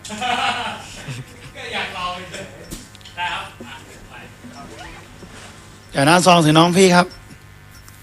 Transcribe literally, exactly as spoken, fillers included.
ก็อยากลองเลยได้ครับเดี๋ยวหน้าซองถึงน้องพี่ครับ